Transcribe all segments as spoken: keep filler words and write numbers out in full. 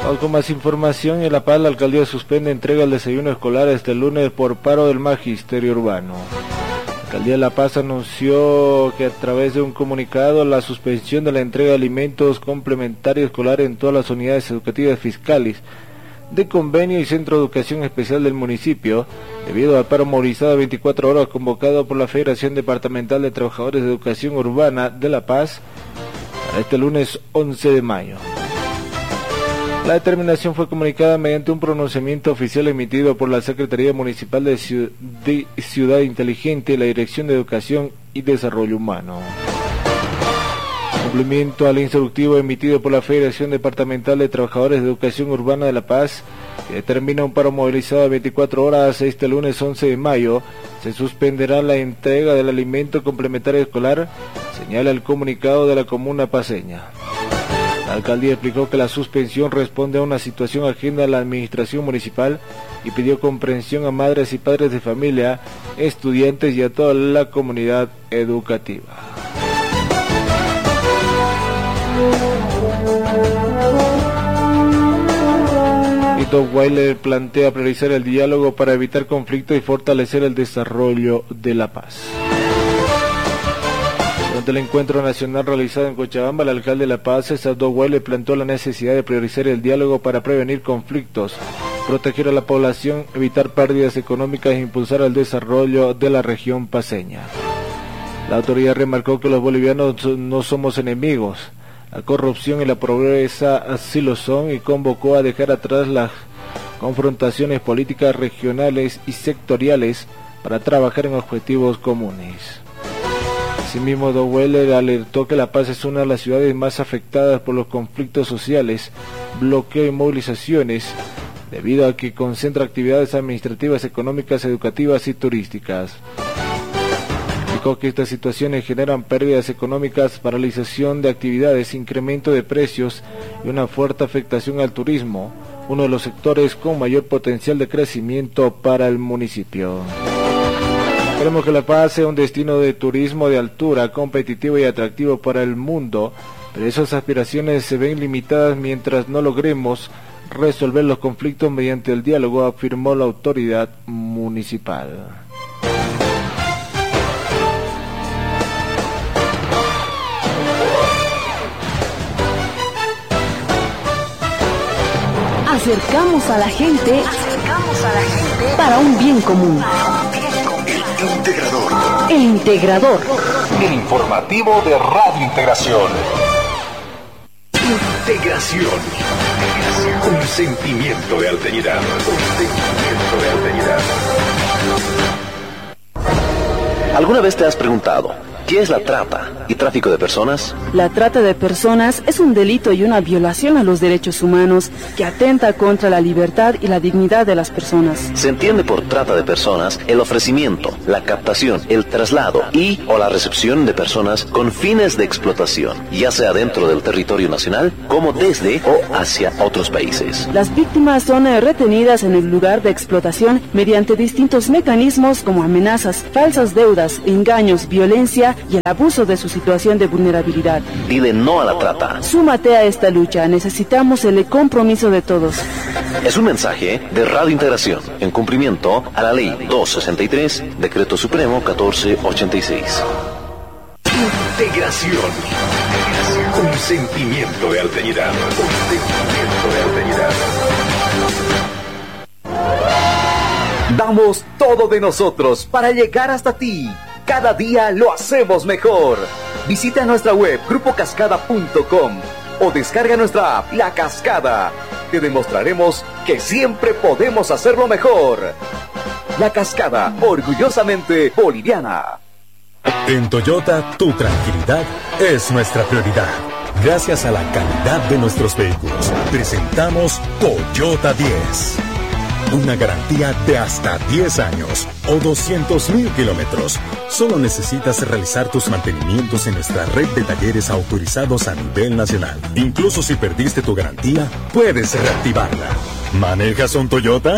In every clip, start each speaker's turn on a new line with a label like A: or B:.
A: Vamos con más información. En La Paz, la alcaldía suspende entrega del desayuno escolar este lunes por paro del magisterio urbano. La alcaldía de La Paz anunció que a través de un comunicado la suspensión de la entrega de alimentos complementarios escolares en todas las unidades educativas fiscales de convenio y centro de educación especial del municipio, debido al paro movilizado de veinticuatro horas convocado por la Federación Departamental de Trabajadores de Educación Urbana de La Paz para este lunes once de mayo. La determinación fue comunicada mediante un pronunciamiento oficial emitido por la Secretaría Municipal de Ciudad Inteligente y la Dirección de Educación y Desarrollo Humano. Cumplimiento al instructivo emitido por la Federación Departamental de Trabajadores de Educación Urbana de La Paz, que determina un paro movilizado de veinticuatro horas este lunes once de mayo, se suspenderá la entrega del alimento complementario escolar, señala el comunicado de la comuna paceña. La alcaldía explicó que la suspensión responde a una situación ajena a la administración municipal y pidió comprensión a madres y padres de familia, estudiantes y a toda la comunidad educativa. Y Dottweiler plantea priorizar el diálogo para evitar conflictos y fortalecer el desarrollo de la paz. Durante el encuentro nacional realizado en Cochabamba, el alcalde de La Paz, César Dottweiler, planteó la necesidad de priorizar el diálogo para prevenir conflictos, proteger a la población, evitar pérdidas económicas e impulsar el desarrollo de la región paceña. La autoridad remarcó que los bolivianos no somos enemigos. La corrupción y la pobreza así lo son, y convocó a dejar atrás las confrontaciones políticas regionales y sectoriales para trabajar en objetivos comunes. Asimismo, Dottweiler alertó que La Paz es una de las ciudades más afectadas por los conflictos sociales, bloqueo y movilizaciones, debido a que concentra actividades administrativas, económicas, educativas y turísticas. Indicó que estas situaciones generan pérdidas económicas, paralización de actividades, incremento de precios y una fuerte afectación al turismo, uno de los sectores con mayor potencial de crecimiento para el municipio. Queremos que La Paz sea un destino de turismo de altura, competitivo y atractivo para el mundo, pero esas aspiraciones se ven limitadas mientras no logremos resolver los conflictos mediante el diálogo, afirmó la autoridad municipal.
B: Acercamos a la gente,
C: acercamos a la gente
B: para un bien común.
C: El Integrador.
B: El Integrador.
D: El informativo de Radio Integración.
C: Integración. Integración. Un sentimiento de alteridad. Un sentimiento de alteridad.
E: ¿Alguna vez te has preguntado qué es la trata y tráfico de personas?
B: La trata de personas es un delito y una violación a los derechos humanos que atenta contra la libertad y la dignidad de las personas.
E: Se entiende por trata de personas el ofrecimiento, la captación, el traslado y o la recepción de personas con fines de explotación, ya sea dentro del territorio nacional como desde o hacia otros países.
B: Las víctimas son retenidas en el lugar de explotación mediante distintos mecanismos como amenazas, falsas deudas, engaños, violencia y el abuso de su situación de vulnerabilidad.
E: Dile no a la trata.
B: Súmate a esta lucha, necesitamos el compromiso de todos.
E: Es un mensaje de Radio Integración, en cumplimiento a la Ley doscientos sesenta y tres, Decreto Supremo catorce ochenta y seis.
C: Integración. Integración. Un sentimiento de alteridad. Un sentimiento de alteridad.
F: Damos todo de nosotros para llegar hasta ti. Cada día lo hacemos mejor. Visita nuestra web grupo cascada punto com o descarga nuestra app La Cascada. Te demostraremos que siempre podemos hacerlo mejor. La Cascada, orgullosamente boliviana.
G: En Toyota, tu tranquilidad es nuestra prioridad. Gracias a la calidad de nuestros vehículos, presentamos Toyota diez. Una garantía de hasta diez años o doscientos mil kilómetros. Solo necesitas realizar tus mantenimientos en nuestra red de talleres autorizados a nivel nacional. Incluso si perdiste tu garantía, puedes reactivarla. ¿Manejas un Toyota?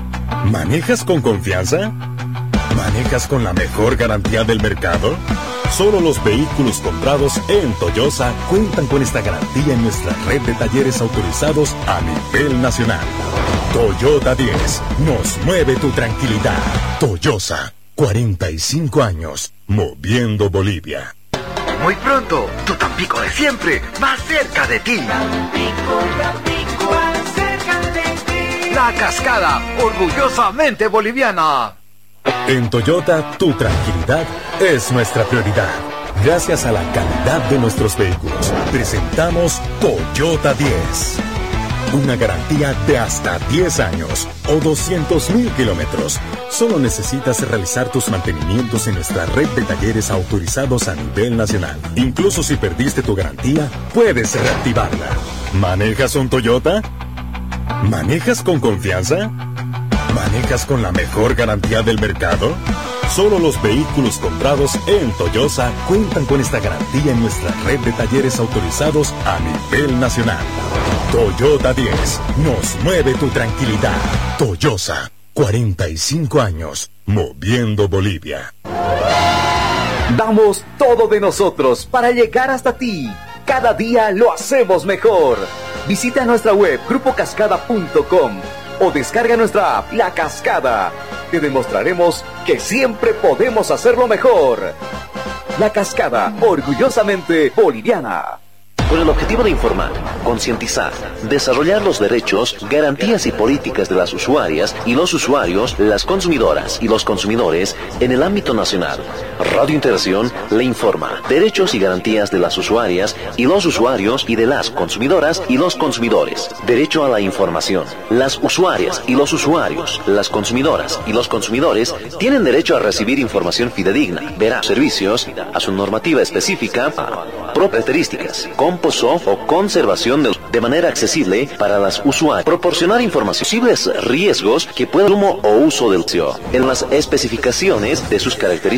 G: ¿Manejas con confianza? ¿Manejas con la mejor garantía del mercado? Solo los vehículos comprados en Toyosa cuentan con esta garantía en nuestra red de talleres autorizados a nivel nacional. Toyota diez, nos mueve tu tranquilidad. Toyosa, cuarenta y cinco años, moviendo Bolivia.
H: Muy pronto, tu Tampico de siempre, más cerca de ti. Tampico, Tampico, más cerca de ti. La Cascada, orgullosamente boliviana.
G: En Toyota, tu tranquilidad es nuestra prioridad. Gracias a la calidad de nuestros vehículos, presentamos Toyota diez. Una garantía de hasta diez años o doscientos mil kilómetros. Solo necesitas realizar tus mantenimientos en nuestra red de talleres autorizados a nivel nacional. Incluso si perdiste tu garantía, puedes reactivarla. ¿Manejas un Toyota? ¿Manejas con confianza? ¿Manejas con la mejor garantía del mercado? Solo los vehículos comprados en Toyosa cuentan con esta garantía en nuestra red de talleres autorizados a nivel nacional. Toyota diez, nos mueve tu tranquilidad. Toyosa, cuarenta y cinco años, moviendo Bolivia.
F: Damos todo de nosotros para llegar hasta ti. Cada día lo hacemos mejor. Visita nuestra web grupo cascada punto com o descarga nuestra app La Cascada. Te demostraremos que siempre podemos hacerlo mejor. La Cascada, orgullosamente boliviana.
E: Con el objetivo de informar, concientizar, desarrollar los derechos, garantías y políticas de las usuarias y los usuarios, las consumidoras y los consumidores en el ámbito nacional, Radio Integración le informa derechos y garantías de las usuarias y los usuarios y de las consumidoras y los consumidores. Derecho a la información. Las usuarias y los usuarios, las consumidoras y los consumidores tienen derecho a recibir información fidedigna, veraz, servicios, a su normativa específica, características, composición o conservación de, de manera accesible para las usuarias. Proporcionar información, posibles riesgos que puedan consumo o uso del C I O en las especificaciones de sus características.